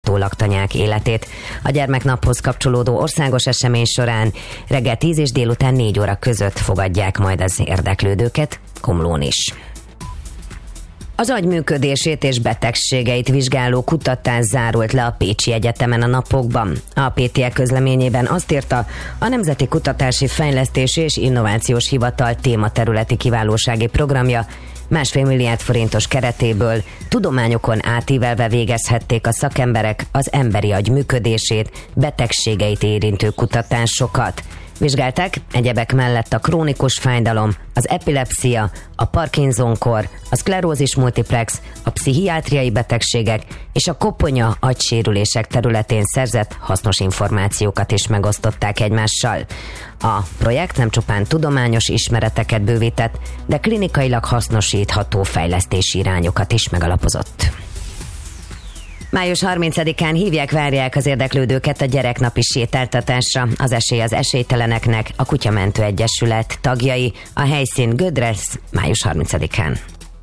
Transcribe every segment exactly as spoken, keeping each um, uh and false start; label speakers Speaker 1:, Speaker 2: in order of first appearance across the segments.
Speaker 1: várható laktanyák életét. A gyermeknaphoz kapcsolódó országos esemény során reggel tíz és délután négy óra között fogadják majd az érdeklődőket Komlón is. Az agy működését és betegségeit vizsgáló kutatás zárult le a Pécsi Egyetemen a napokban. A pé té e közleményében azt írta, a Nemzeti Kutatási Fejlesztési és Innovációs Hivatal tématerületi kiválósági programja másfél milliárd forintos keretéből tudományokon átívelve végezhették a szakemberek az emberi agy működését, betegségeit érintő kutatásokat. Vizsgálták egyebek mellett a krónikus fájdalom, az epilepszia, a Parkinson-kor, a szklerózis multiplex, a pszichiátriai betegségek és a koponya agysérülések területén szerzett hasznos információkat is megosztották egymással. A projekt nem csupán tudományos ismereteket bővített, de klinikailag hasznosítható fejlesztési irányokat is megalapozott. május harmincadikán hívják, várják az érdeklődőket a gyereknapi sétáltatásra. Az Esély az esélyteleneknek a Kutyamentő Egyesület tagjai. A helyszín Gödresz, május harmincadikán.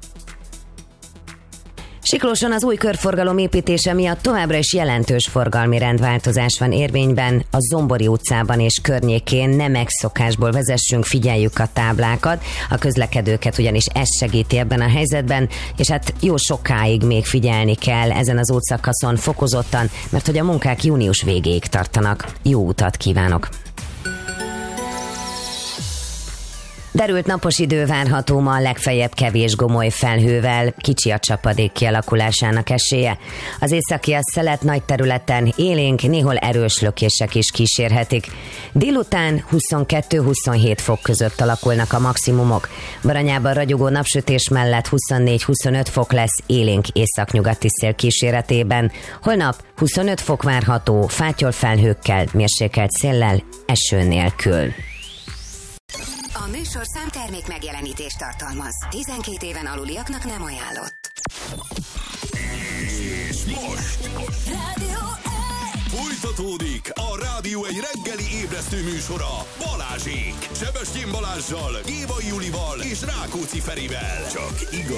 Speaker 1: Siklóson az új körforgalom építése miatt továbbra is jelentős forgalmi rendváltozás van érvényben. A Zombori utcában és környékén nem megszokásból vezessünk, figyeljük a táblákat. A közlekedőket ugyanis ez segíti ebben a helyzetben, és hát jó sokáig még figyelni kell ezen az útszakaszon fokozottan, mert hogy a munkák június végéig tartanak. Jó utat kívánok! Derült napos idő várható ma, legfeljebb kevés gomoly felhővel, kicsi a csapadék kialakulásának esélye. Az északi a szelet nagy területen élénk, néhol erős lökések is kísérhetik. Délután huszonkettő-huszonhét fok között alakulnak a maximumok. Baranyában ragyogó napsütés mellett huszonnégy-huszonöt fok lesz élénk északnyugati szél kíséretében. Holnap huszonöt fok várható, fátyol felhőkkel, mérsékelt széllel, eső nélkül.
Speaker 2: A műsorszám termék megjelenítést tartalmaz. tizenkét éven aluliaknak nem ajánlott.
Speaker 3: És most
Speaker 2: Rádió
Speaker 3: folytatódik a Rádió egy reggeli ébresztő műsora Balázsék. Sebestyén Balázssal, Gévai Julival és Rákóczi Ferivel. Csak igaz.